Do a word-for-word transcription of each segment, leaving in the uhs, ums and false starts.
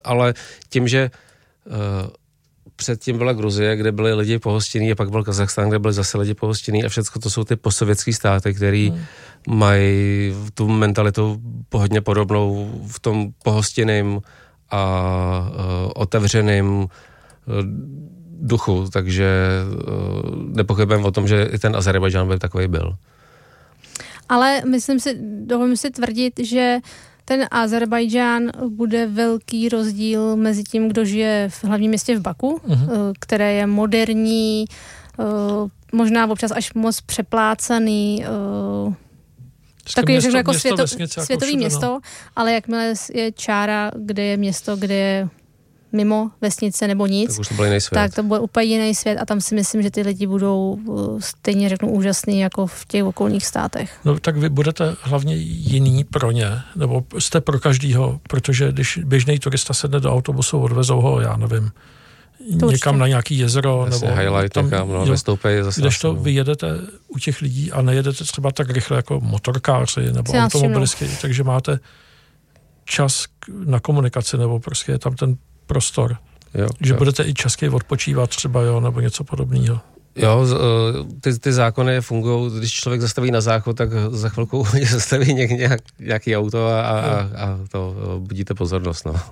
Ale tím, že uh, předtím byla Gruzie, kde byli lidi pohostinní, a pak byl Kazachstán, kde byli zase lidi pohostinní a všechno to jsou ty postsovětský státy, který hmm. mají tu mentalitu hodně podobnou v tom pohostinným a uh, otevřeným uh, duchu, takže uh, nepochybujeme o tom, že i ten Azerbajdžán by takový byl. Ale myslím si, dovolím si tvrdit, že ten Azerbajdžán bude velký rozdíl mezi tím, kdo žije v hlavním městě v Baku, uh-huh. které je moderní, možná občas až moc přeplácaný, takový město, jako město světo, vesnice, světový jako město, no. Ale jakmile je čára, kde je město, kde je mimo vesnice nebo nic, tak už to byl jiný svět. Tak to bude úplně jiný svět a tam si myslím, že ty lidi budou stejně řeknu úžasný jako v těch okolních státech. No tak vy budete hlavně jiný pro ně, nebo jste pro každýho, protože když běžný turista sedne do autobusu, odvezou ho, já nevím, to někam určitě. Na nějaký jezero, Asi nebo highlight tam, někam, no, vystoupej zase. Když to vy jedete u těch lidí a nejedete třeba tak rychle jako motorkáři nebo automobilisti, takže máte čas na komunikaci, nebo prostě je tam ten prostor. Jo, že jo. Budete i častěji odpočívat třeba, jo, nebo něco podobného. Jo, ty, ty zákony fungují, když člověk zastaví na záchod, tak za chvilku zastaví něk, nějak, nějaký auto a, a, a to budíte pozornost, no.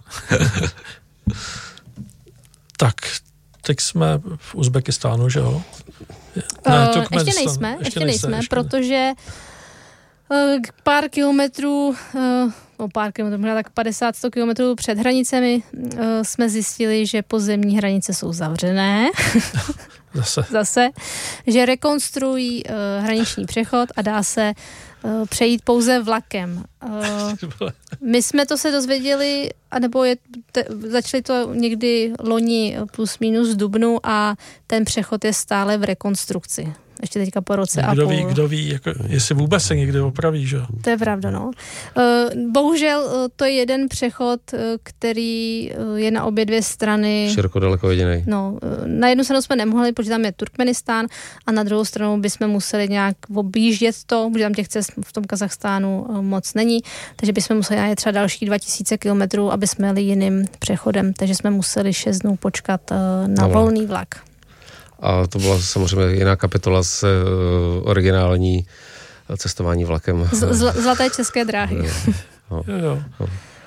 Tak, teď jsme v Uzbekistánu, že jo? Ne, uh, ještě nejsme, ještě, ještě nejsme, ještě protože uh, pár kilometrů uh, o pár kilometrů, možná tak padesát sto kilometrů před hranicemi uh, jsme zjistili, že pozemní hranice jsou zavřené. Zase. Zase. Že rekonstruují uh, hraniční přechod a dá se uh, přejít pouze vlakem. Uh, my jsme to se dozvěděli, anebo je, te, začali to někdy loni plus minus v dubnu a ten přechod je stále v rekonstrukci. Ještě teďka po roce kdo a půl. Ví, kdo ví, jako, jestli vůbec se někdy opraví, že? To je pravda, no. Bohužel to je jeden přechod, který je na obě dvě strany. Široko daleko jedinej. No, na jednu stranu jsme nemohli, protože tam je Turkmenistán a na druhou stranu bychom museli nějak objíždět to, protože tam těch cest v tom Kazachstánu moc není, takže bychom museli najít třeba další dva tisíce kilometrů, aby jsme jeli jiným přechodem, takže jsme museli šest dnů počkat na no. volný vlak. A to byla samozřejmě jiná kapitola z uh, originální cestování vlakem. Z, zl, zlaté české dráhy. No, no, no.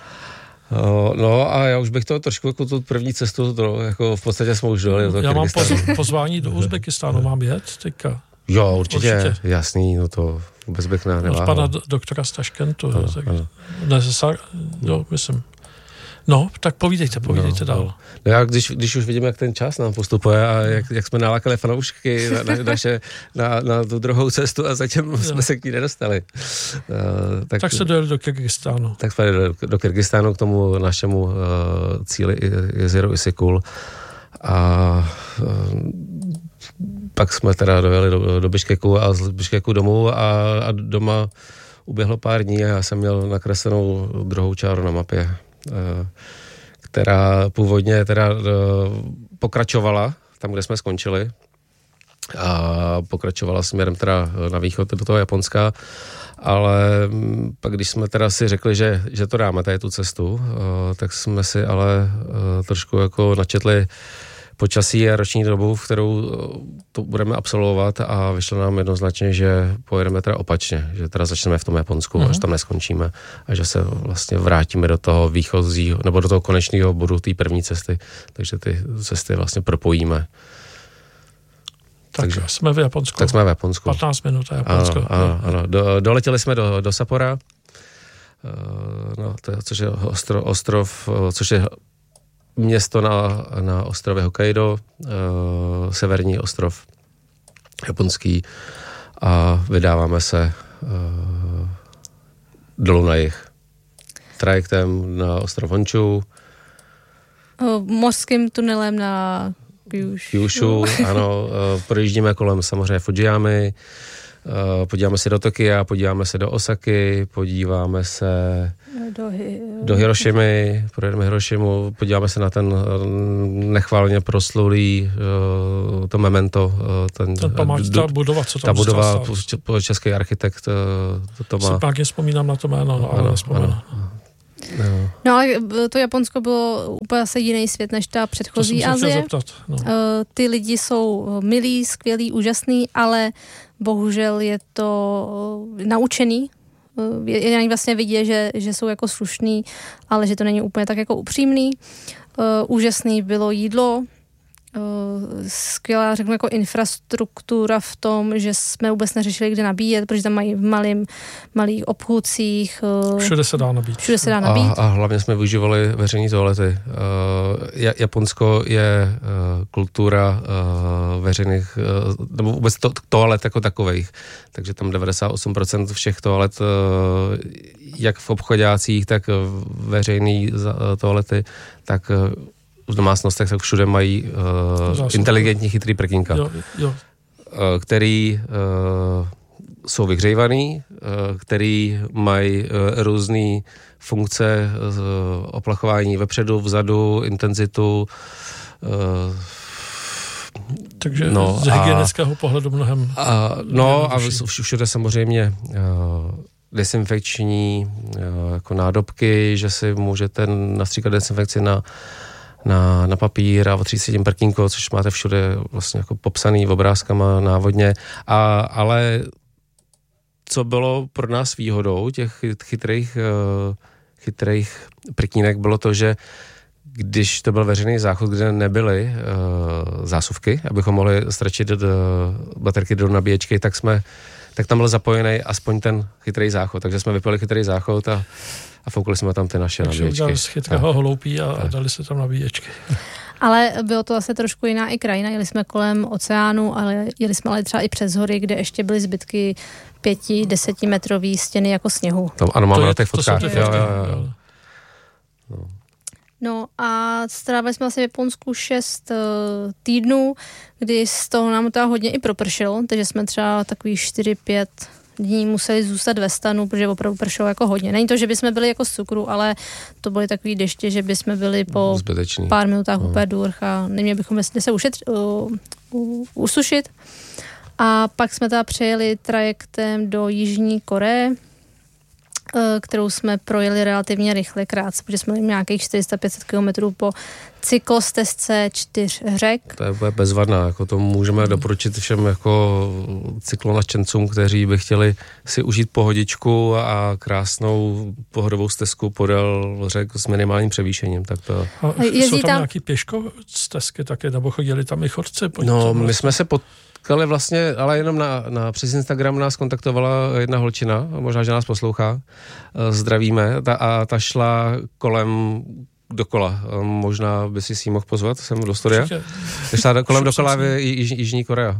No, no a já už bych to trošku jako tu první cestu, to, jako v podstatě jsme už dojeli do toho Já mám Kyrgyzstánu. pozvání do Uzbekistánu, mám jet teďka. Jo, určitě, určitě. Jasný, no to vůbec bych neváhal. Od pana doktora z Taškentu, ano, tak, ano. Ne, jo, myslím. No, tak povídejte, povídejte no, dál. No já, když, když už vidím, jak ten čas nám postupuje a jak, jak jsme nalákali fanoušky na, na, naše, na, na tu druhou cestu a zatím no. jsme se k ní nedostali. Uh, tak, tak se dojeli do Kyrgyzstánu. Tak jsme do, do Kyrgyzstánu k tomu našemu uh, cíli jezeru Isyk-Kul a uh, pak jsme teda dojeli do, do Biškeku a z Biškeku domů a, a doma uběhlo pár dní a já jsem měl nakreslenou druhou čáru na mapě, která původně teda pokračovala tam, kde jsme skončili a pokračovala směrem teda na východ do toho Japonska, ale pak když jsme teda si řekli, že, že to dáme tady tu cestu, tak jsme si ale trošku jako načetli počasí a roční dobu, v kterou to budeme absolvovat a vyšlo nám jednoznačně, že pojedeme teda opačně, že teda začneme v tom Japonsku, mm-hmm. až tam neskončíme a že se vlastně vrátíme do toho výchozího, nebo do toho konečného bodu té první cesty, takže ty cesty vlastně propojíme. Tak takže jsme v Japonsku. Tak jsme v Japonsku. patnáct minut a Japonsko. Ano, ano, ano. Do, doletěli jsme do, do Sappora, no, to, což je ostro, ostrov, což je město na, na ostrově Hokkaido, uh, severní ostrov japonský a vydáváme se uh, dolů na jih. Trajektem na ostrov Honshu. Uh, mořským tunelem na Kyushu. Kyushu, ano. Uh, projíždíme kolem samozřejmě Fujiyamy, uh, podíváme se do Tokia, podíváme se do Osaky, podíváme se Do, hi- do Hirošimy, projedeme Hirošimu, podíváme se na ten nechválně proslulý uh, to memento. Uh, ten, ten pamáč, ta budova, co tam ta budova, český architekt uh, to má. Si pak vzpomínám na to jméno, no, ale nespomínám. No. no ale to Japonsko bylo úplně asi jiný svět než ta předchozí Asie. Zeptat, no. Ty lidi jsou milí, skvělí, úžasný, ale bohužel je to naučený. Je na nich vlastně vidět, že, že jsou jako slušný, ale že to není úplně tak jako upřímný. Úžasný bylo jídlo, skvělá, řeknu, jako infrastruktura v tom, že jsme vůbec neřešili, kde nabíjet, protože tam mají v malým, malých obchůdcích. Všude se dá nabít. Všude se dá nabít. A, a hlavně jsme využívali veřejné toalety. Uh, Japonsko je uh, kultura uh, veřejných, uh, nebo vůbec to, toalet jako takovejch. Takže tam devadesát osm procent všech toalet, uh, jak v obchodácích, tak veřejné uh, toalety, tak uh, v domácnostech tak všude mají uh, inteligentní chytrý prkínka, jo, jo. Uh, který uh, jsou vyhřívaný, uh, který mají uh, různé funkce uh, oplachování vepředu, vzadu, intenzitu. Uh, Takže no, z hygienického a, pohledu mnohem... A, no a všude samozřejmě uh, desinfekční uh, jako nádobky, že si můžete nastříkat desinfekci na Na, na papír a otřít si tím prkínko, což máte všude vlastně jako popsaný obrázkama návodně. A, ale co bylo pro nás výhodou těch chytrých, chytrých prkínek, bylo to, že když to byl veřejný záchod, kde nebyly uh, zásuvky, abychom mohli strčit do, do baterky do nabíječky, tak jsme tak tam byl zapojený aspoň ten chytrý záchod. Takže jsme vypili chytrý záchod a a foukli jsme tam ty naše Takže nabíječky. Takže z chytrého hloupí a, a dali se tam nabíječky. Ale bylo to zase trošku jiná i krajina. Jeli jsme kolem oceánu, ale jeli jsme ale třeba i přes hory, kde ještě byly zbytky pěti, desetimetrový stěny jako sněhu. Tam, ano, mám na těch fotkách. Jo, jo, jo. No. no a strávili jsme vlastně v Japonsku šest uh, týdnů, kdy z toho nám to hodně i propršelo, takže jsme třeba takový čtyři pět dní museli zůstat ve stanu, protože opravdu pršelo jako hodně. Není to, že bychom byli jako z cukru, ale to byly takový deště, že bychom byli po Zbytečný. pár minutách no. úplně durch a neměli bychom se ušetřit, uh, uh, usušit. A pak jsme teda přejeli trajektem do Jižní Koreje, uh, kterou jsme projeli relativně rychle krátce, protože jsme měli nějakých čtyři sta pět set kilometrů po cyklostezce čtyř řek. To je bezvadná, jako to můžeme doporučit všem jako cyklonačencům, kteří by chtěli si užít pohodičku a krásnou pohodovou stezku podél řek s minimálním převýšením. Tak to... A jsou tam, tam nějaký pěškostezky taky, nebo chodili tam i chodci? No, my jsme se potkali vlastně, ale jenom na, na přes Instagram nás kontaktovala jedna holčina, možná, že nás poslouchá, zdravíme, ta, a ta šla kolem dokola. Možná by si si mohl pozvat sem do studia. Šla kolem dokola v Již, Jižní Korea.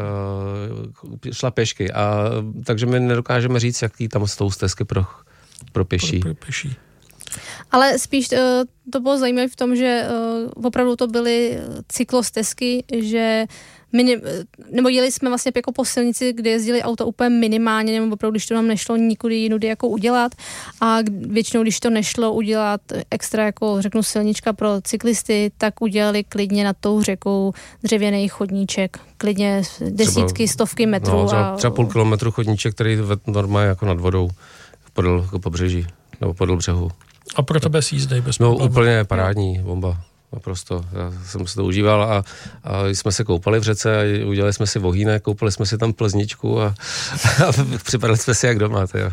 Šla pěšky. A, takže my nedokážeme říct, jaký tam jsou stezky pro, pro pěší. Pro, pro pěší. Ale spíš to bylo zajímavé v tom, že opravdu to byly cyklostezky, že Minim, nebo jeli jsme vlastně jako po silnici, kde jezdili auta úplně minimálně, nebo opravdu, když to nám nešlo nikudy jinudy jako udělat a většinou, když to nešlo udělat extra jako řeknu silnička pro cyklisty, tak udělali klidně nad tou řekou dřevěný chodníček, klidně desítky, třeba, stovky metrů. No, třeba, a, třeba půl kilometru chodníček, který normálně jako nad vodou podél jako pobřeží, nebo podél břehu. A pro tebe s jízdej bez No úplně parádní bomba. Naprosto. Já jsem se to užíval a, a jsme se koupali v řece a udělali jsme si vohýnek, koupili jsme si tam plzničku a, a připadali jsme si jak doma. Tyjo.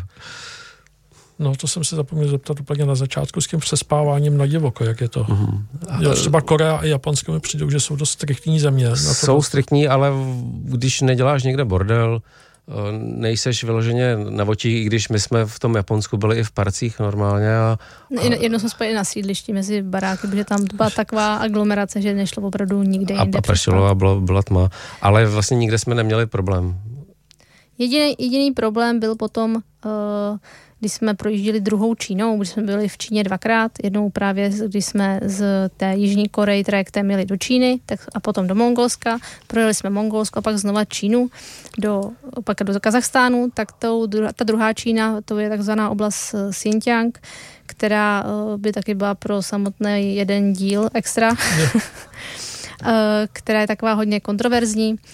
No to jsem se zapomněl zeptat úplně na začátku s tím přespáváním na divoko, jak je to. Mm-hmm. Jo, třeba Korea a Japonsko mi přijdou, že jsou dost striktní země. Jsou striktní, ale když neděláš někde bordel, nejseš vyloženě na očích, i když my jsme v tom Japonsku byli i v parcích normálně. A, a... Jednou jsme spali na sídlišti mezi baráky, protože tam byla taková aglomerace, že nešlo opravdu nikde jinde. A pršelo a byla, byla tma. Ale vlastně nikde jsme neměli problém. Jediný, jediný problém byl potom, uh, když jsme projížděli druhou Čínou, když jsme byli v Číně dvakrát, jednou právě, když jsme z té Jižní Koreji trajektem jeli do Číny tak a potom do Mongolska, projeli jsme Mongolsko a pak znova Čínu, do, pak do Kazachstánu, tak tou, ta druhá Čína, to je takzvaná oblast Xinjiang, která uh, by taky byla pro samotný jeden díl extra, která je taková hodně kontroverzní.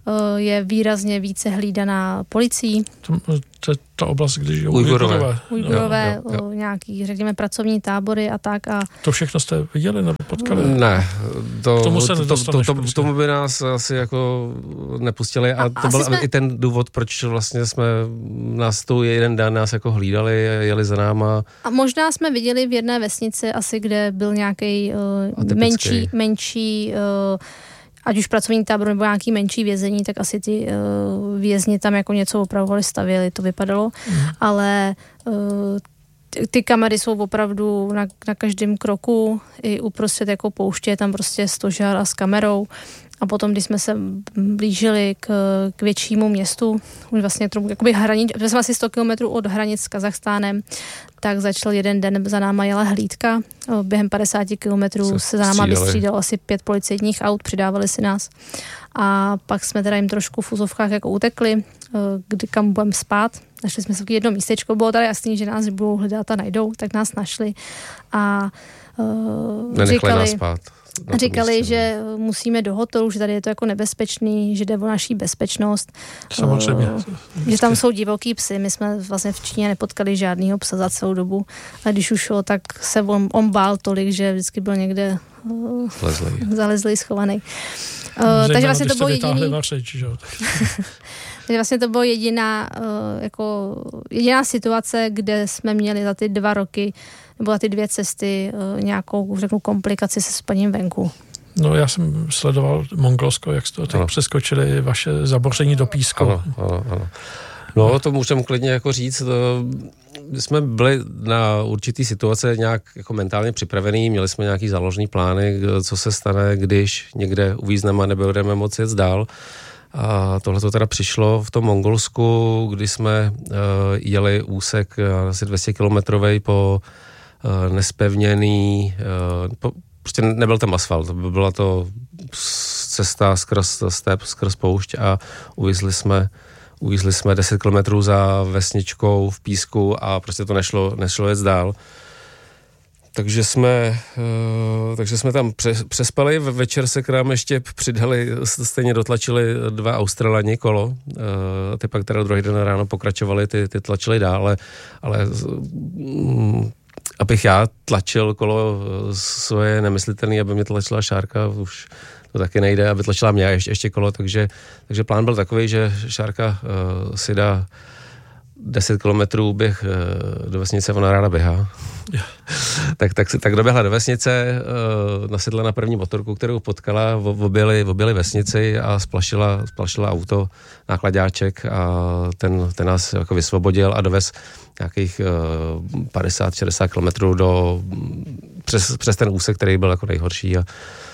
je výrazně více hlídaná policií. To je ta oblast, když žijou Ujgurové. Ujgurové, nějaký, řekněme, pracovní tábory a tak. A... To všechno jste viděli nebo potkali? Ne. To, tomu se to, to, to, to, prostě. tomu by nás asi jako nepustili a, a to byl jsme... i ten důvod, proč vlastně jsme nás tu jeden den nás jako hlídali, jeli za náma. A možná jsme viděli v jedné vesnici asi, kde byl nějaký uh, menší, menší uh, ať už pracovní tábor nebo nějaký menší vězení, tak asi ty uh, vězni tam jako něco opravovali, stavěli, to vypadalo, mm. ale uh, ty, ty kamery jsou opravdu na, na každém kroku, i uprostřed jako pouště, tam prostě stožár a s kamerou. A potom, když jsme se blížili k, k většímu městu, už vlastně jakoby hranic, protože jsme asi sto kilometrů od hranic s Kazachstánem, tak začal jeden den za náma jela hlídka. Během padesáti kilometrů se, se za náma vystřídalo asi pět policejních aut, přidávali si nás. A pak jsme teda jim trošku v úzovkách jako utekli, kdy kam budeme spát. Našli jsme se v jedno místečko, bylo tady jasný, že nás budou hledat a najdou, tak nás našli. A uh, říkali... nás spát. A říkali, místě, že musíme do hotelu, že tady je to jako nebezpečný, že jde o naší bezpečnost. Samozřejmě. Uh, že tam jsou divoký psy. My jsme vlastně v Číně nepotkali žádnýho psa za celou dobu. A když už šlo, tak se on, on bál tolik, že vždycky byl někde uh, zalezlý, schovaný. Uh, takže vlastně to bylo jediný... Vařeč, že? Takže vlastně to bylo jediná, uh, jako, jediná situace, kde jsme měli za ty dva roky nebo za ty dvě cesty uh, nějakou, řeknu, komplikaci se spaním venku. No já jsem sledoval Mongolsko, jak jste tak přeskočili vaše zaboření do písku. Ano, ano, ano. No, to můžeme klidně jako říct. To, jsme byli na určitý situace nějak jako mentálně připravený, měli jsme nějaký záložní plány, co se stane, když někde uvízneme a nebudeme moci jet dál. A tohle to teda přišlo v tom Mongolsku, kdy jsme uh, jeli úsek uh, asi dvě stě kilometrovej po uh, nespevněný, uh, po, prostě nebyl tam asfalt, byla to cesta skrz step, skrz poušť a uvízli jsme uvízli jsme deset kilometrů za vesničkou v písku a prostě to nešlo, nešlo jet dál. Takže jsme, uh, takže jsme tam přespali, večer se k nám ještě přidali, stejně dotlačili dva Australani kolo, uh, ty pak teda druhý den ráno pokračovali, ty, ty tlačili dál, ale, ale um, abych já tlačil kolo svoje nemyslitelný, aby mě tlačila Šárka, už to taky nejde, aby tlačila mě ještě, ještě kolo, takže, takže plán byl takový, že Šárka uh, si dá deset kilometrů běh uh, do vesnice, ona ráda běhá. Yeah. tak, tak, tak doběhla do vesnice, uh, nasedla na první motorku, kterou potkala, objeli, objeli vesnici a splašila, splašila auto, nákladáček a ten, ten nás jako vysvobodil a dovez nějakých uh, padesát šedesát kilometrů do, přes, přes ten úsek, který byl jako nejhorší a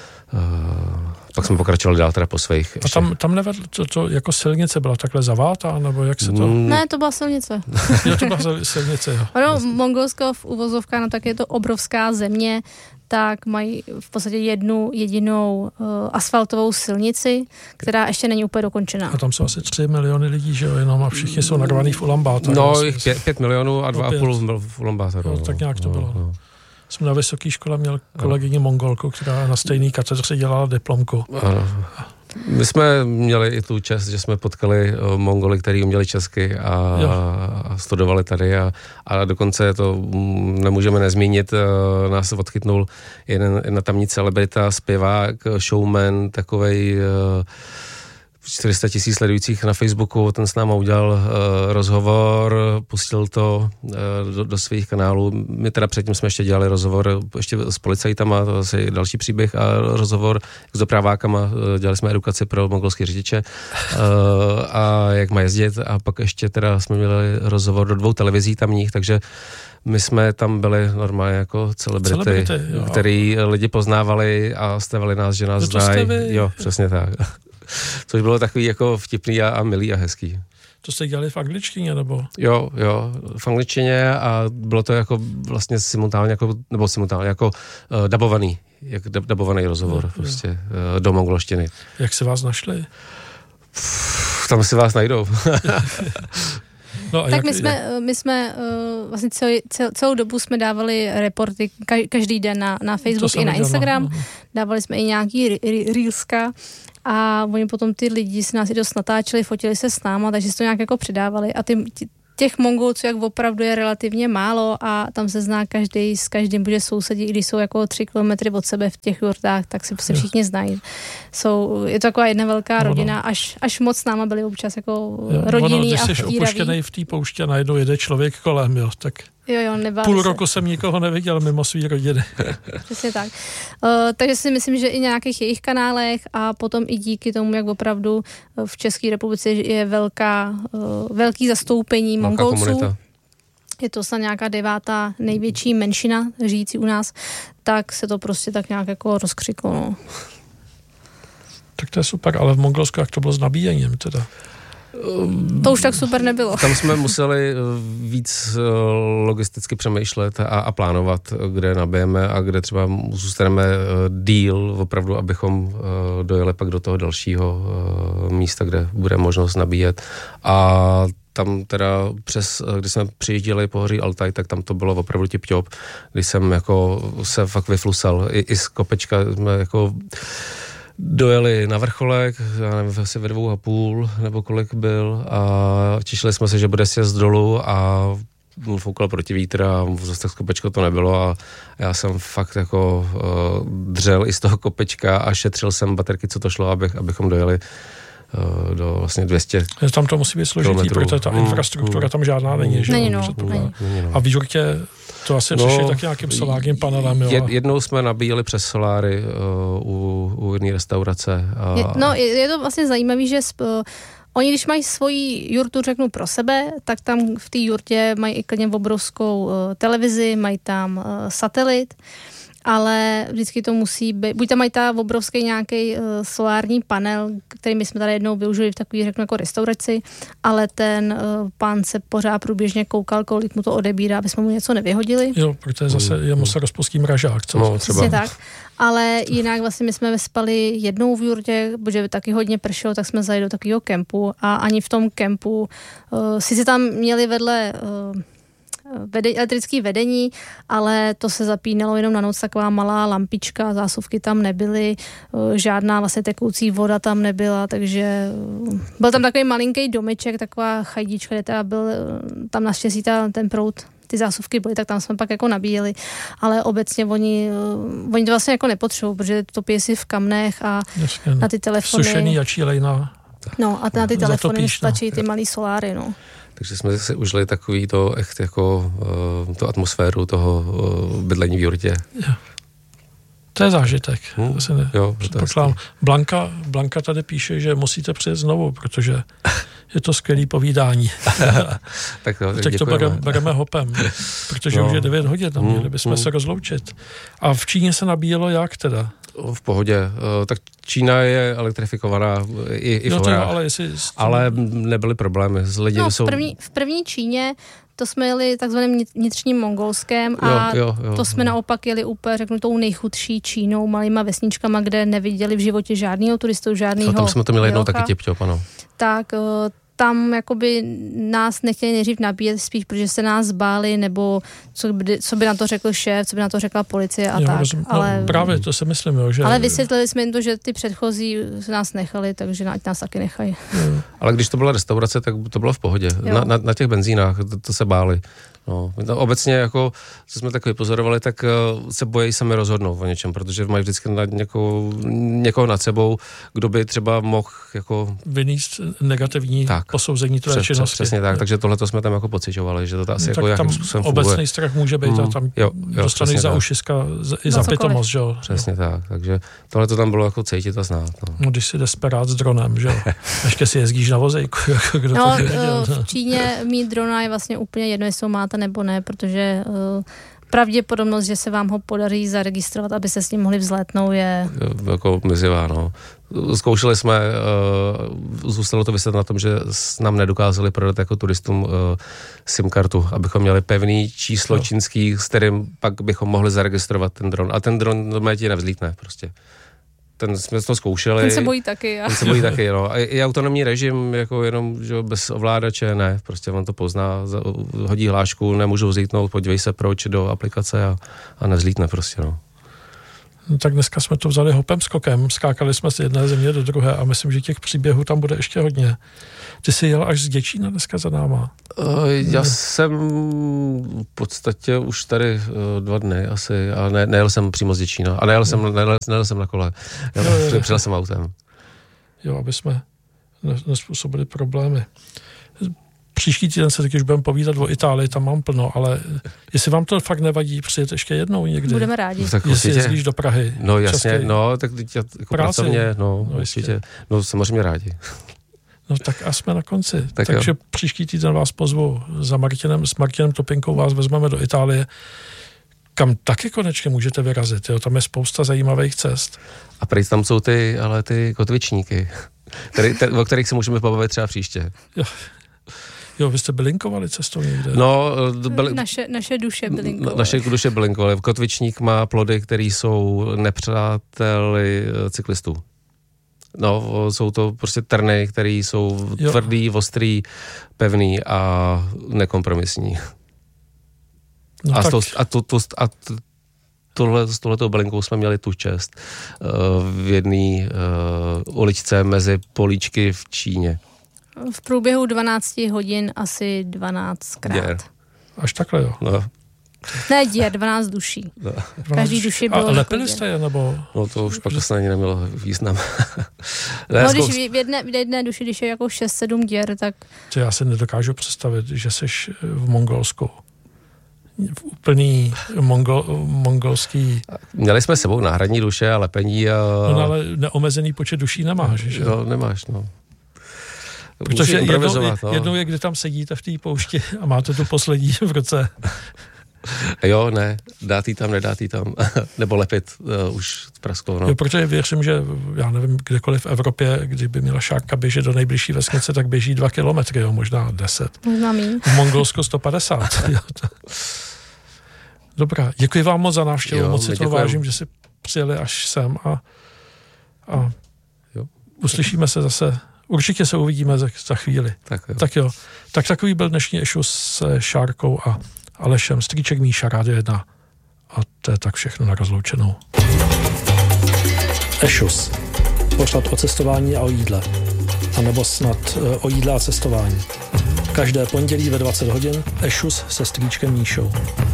Uh, pak jsme pokračovali dál teda po svých. A tam, tam nevedl, to, to jako silnice byla takhle zavátá, nebo jak se to... Mm. Ne, to byla silnice. Jo, to byla silnice, jo. Ono, vlastně. Mongolsko v uvozovkách, no tak je to obrovská země, tak mají v podstatě jednu jedinou uh, asfaltovou silnici, která ještě není úplně dokončená. A tam jsou asi tři miliony lidí, že jo, jenom a všichni jsou narvaný v Ulaanbaatar. No, jich pět, pět milionů a dva a půl v Ulaanbaataru. No, tak nějak to bylo. No, no. Jsem na vysoké škole měl kolegyni Mongolku, která na stejný katedře dělala diplomku. Ano. My jsme měli i tu čest, že jsme potkali Mongoly, kteří uměli česky a, a studovali tady a, a dokonce to nemůžeme nezmínit, nás odchytnul jeden, jedna tamní celebrita, zpěvák, showman, takovej čtyři sta tisíc sledujících na Facebooku, ten s náma udělal uh, rozhovor, pustil to uh, do, do svých kanálů. My teda předtím jsme ještě dělali rozhovor ještě s policajtama, to je další příběh, a rozhovor s dopravákama, uh, dělali jsme edukaci pro mongolské řidiče uh, a jak má jezdit a pak ještě teda jsme měli rozhovor do dvou televizí tamních, takže my jsme tam byli normálně jako celebrity, celebrity který lidi poznávali a stavili nás, že nás znají. Jo, přesně tak. Což bylo takový jako vtipný a, a milý a hezký. To jste dělali v angličtině, nebo? Jo, jo, v angličtině a bylo to jako vlastně simultánně, jako, nebo simultánně, jako uh, dabovaný, jak dabovaný rozhovor, jo, prostě uh, do mongolštiny. Jak se vás našli? Pff, tam si vás najdou. No tak jak, my jsme, my jsme uh, vlastně celý, cel, celou dobu jsme dávali reporty každý den na, na Facebook i na Instagram. Dávali jsme i nějaký reelska a oni potom ty lidi si nás i dost natáčeli, fotili se s náma, takže si to nějak jako přidávali a ty, ty těch Mongolců, jak opravdu je relativně málo a tam se zná každý s každým, bude sousedí, i když jsou jako tři kilometry od sebe v těch jurtách, tak se, se všichni znají. Jsou, je to taková jedna velká rodina, až, až moc s náma byli občas jako jo, rodinný ono, a když jsi opuštěnej v té pouště a najednou jede člověk kolem, jo, tak jo, jo, půl se. roku jsem nikoho neviděl mimo svý rodiny. Přesně tak. Uh, takže si myslím, že i nějakých jejich kanálech a potom i díky tomu, jak opravdu v České republice je velká, uh, velký zastoupení velká Mongolců. Komunita. Je to snad nějaká devátá největší menšina žijící u nás, tak se to prostě tak nějak jako rozkřiklo. No. Tak to je super, ale v Mongolsku jak to bylo s nabíjením teda? To už tak super nebylo. Tam jsme museli víc logisticky přemýšlet a, a plánovat, kde nabijeme a kde třeba zůstaneme díl, opravdu, abychom dojeli pak do toho dalšího místa, kde bude možnost nabíjet. A tam teda přes, když jsme přijížděli po hoří Altaj, tak tam to bylo opravdu tip-top, když jsem jako se fakt vyflusal. I, i z kopečka jsme jako dojeli na vrcholek, já nevím, asi ve dvou a půl, nebo kolik byl, a těšili jsme se, že bude sjezd dolů a foukal proti vítr a zase tak z kopečka to nebylo a já jsem fakt jako uh, dřel i z toho kopečka a šetřil jsem baterky, co to šlo, abych, abychom dojeli uh, do vlastně dvě stě Tam to musí být složitý, protože ta mm, infrastruktura mm, tam žádná není, že? Není, no, není. A v jurtě to asi no, řeší tak nějakým solárním panelem, jo? Jednou jsme nabíjeli přes soláry uh, u, u jedné restaurace. A... Je, no, je, je to vlastně zajímavý, že sp, uh, oni, když mají svoji jurtu, řeknu pro sebe, tak tam v té jurtě mají i klidně obrovskou uh, televizi, mají tam uh, satelit, ale vždycky to musí být, buď tam mají ta obrovský nějaký uh, solární panel, který my jsme tady jednou využili v takový, řeknu, jako restauraci, ale ten uh, pán se pořád průběžně koukal, kolik mu to odebírá, aby jsme mu něco nevyhodili. Jo, protože zase je mu se rozpustí mražák, co? No, třeba. Přesně tak. Ale jinak vlastně my jsme spali jednou v jurtě, protože taky hodně pršelo, tak jsme zajeli do takového kempu a ani v tom kempu, uh, sice tam měli vedle uh, Vede, elektrické vedení, ale to se zapínalo jenom na noc, taková malá lampička, zásuvky tam nebyly, žádná vlastně tekoucí voda tam nebyla, takže byl tam takový malinký domeček, taková chajdička, kde teda byl tam naštěstí ten proud, ty zásuvky byly, tak tam jsme pak jako nabíjeli, ale obecně oni, oni to vlastně jako nepotřebují, protože topí si v kamnech a Jasně, na ty telefony. Sušený jačí lejna. No a na ty telefony zatopíš, stačí no. ty malý soláry, no. Takže jsme si užili takový to, echt jako uh, tu atmosféru toho uh, bydlení v jurtě. Jo. To je zážitek. Hmm. Ne, jo, Blanka, Blanka tady píše, že musíte přijet znovu, protože je to skvělý povídání. tak to, tak to bereme, bereme hopem, protože no. už je devět hodin, tam měli bychom hmm. se rozloučit. A v Číně se nabíjelo jak teda? V pohodě. Tak Čína je elektrifikovaná i, i no v horách, ale, jestli... ale nebyly problémy. Lidi no, jsou... v, první, v první Číně to jsme jeli takzvaným vnitřním Mongolskem a jo, jo, jo, to jsme jo. naopak jeli úplně, řeknu, tou nejchudší Čínou, malýma vesničkama, kde neviděli v životě žádného turistu, žádného. Tam jsme to měli jednou taky tip-top, ano. Tak tam jakoby nás nechtěli nejdřív nabíjet spíš, protože se nás báli, nebo co by, co by na to řekl šéf, co by na to řekla policie a jo, tak. Rozum, ale, no, právě to si myslím, jo, že... Ale vysvětlili jsme jim to, že ty předchozí nás nechali, takže ať nás taky nechají. Jo. Ale když to byla restaurace, tak to bylo v pohodě. Na, na, na těch benzínách to, to se báli. No, obecně, jako, co jsme tak vypozorovali, tak uh, se bojí sami rozhodnout o něčem, protože mají vždycky nad někoho, někoho nad sebou, kdo by třeba mohl jako... vyníst negativní tak, posouzení tvé přes, činnosti. Přesně tak, takže tohle to jsme tam jako pociťovali, že to asi no, jako jakým způsobem funguje. Obecný strach může být mm, a tam jo, jo, dostaneš za ušiska i za pitomost, že jo. Přesně jo. tak, takže tohle to tam bylo jako cítit a znát. No, no když si desperát s dronem, že jo. Ještě si jezdíš na vozejku, jako kdo no, to věděl. v Číně mít drona je vlastně úplně jedno, jestli ho máte nebo ne, protože uh, pravděpodobnost, že se vám ho podaří zaregistrovat, aby se s ním mohli vzlétnout, je... Jako mizivá, no. Zkoušeli jsme, uh, zůstalo to vyset na tom, že nám nedokázali prodat jako turistům uh, SIM kartu, abychom měli pevný číslo no. čínský, s kterým pak bychom mohli zaregistrovat ten dron. A ten dron normálně ti nevzlítne prostě. Ten jsme to zkoušeli. Ten se bojí taky. Ten se bojí taky, no. A i autonomní režim, jako jenom, že bez ovládače, ne, prostě on to pozná, hodí hlášku, nemůžu vzlítnout, podívej se proč do aplikace a, a nevzlítne prostě, no. No, tak dneska jsme to vzali hopem skokem, skákali jsme z jedné země do druhé a myslím, že těch příběhů tam bude ještě hodně. Ty jsi jel až z Děčína dneska za náma? Uh, já hmm. jsem v podstatě už tady uh, dva dny asi, a ne, nejel jsem přímo z Děčína. A nejel, hmm. jsem, nejel, nejel jsem na kole. Já jo, jo, jo. Přijel jsem autem. Jo, aby jsme nespůsobili problémy. Příští týden se taky už budeme povídat o Itálii, tam mám plno, ale jestli vám to fakt nevadí, přijet ještě jednou někdy. Budeme rádi. No, tak jestli jezdíš do Prahy. No jasně, časky. no, tak jako pracovně, no, no určitě. No samozřejmě rádi. No tak a jsme na konci. Tak Takže jo. Příští týden vás pozvu za Martinem, s Martinem Topinkou vás vezmeme do Itálie, kam taky konečně můžete vyrazit. Jo? Tam je spousta zajímavých cest. A prý tam jsou ty, ale ty kotvičníky, který, te, o kterých se můžeme pobavit třeba příště. Jo. Jo, vy jste bylinkovali cestou někde? No, byli, naše, naše duše bylinkovaly. Naše duše bylinkovaly. Kotvičník má plody, které jsou nepřáteli cyklistů. No, jsou to prostě trny, které jsou jo. tvrdý, ostrý, pevný a nekompromisní. No a, tak... to, a, to, to, a to, tohle, s touhletou bylinkou jsme měli tu čest uh, v jedné uh, uličce mezi políčky v Číně. V průběhu dvanáct hodin asi dvanáctkrát. Yeah. Až takhle, jo? No. Ne, děr, dvanáct duší. No. Každý duši bylo. A lepili jste je, nebo? No to už pak to ani nemělo význam. Ne, no, když v jedné, v jedné duši, když je jako šest sedm děr, tak... To já si nedokážu představit, že jsi v Mongolsku. V úplný mongol, mongolský... Měli jsme s sebou náhradní duše a lepení a... No, ale neomezený počet duší nemáš, že? No, nemáš, no. Protože jednou, no. jednou je, kdy tam sedíte v té poušti a máte tu poslední v roce. Jo, ne, dát jí tam, nedát jí tam, nebo lepit uh, už prasklo, no. Jo, protože věřím, že já nevím, kdekoliv v Evropě, kdyby měla šárka běžet do nejbližší vesnice, tak běží dva kilometry, jo, možná deset. Možná míň. V Mongolsku sto padesát. Jo, to... Dobrá, děkuji vám moc za návštěvu, jo, moc si to vážím, že si přijeli až sem a, a jo. Uslyšíme se zase. Určitě se uvidíme za, za chvíli. Tak jo. tak jo. Tak takový byl dnešní ešus s Šárkou a Alešem. Strýček Míša, Rádio jedna. A to je tak všechno na rozloučenou. Ešus. Pořad o cestování a o jídle. A nebo snad o jídle a cestování. Každé pondělí ve dvacet hodin Ešus se Strýčkem Míšou.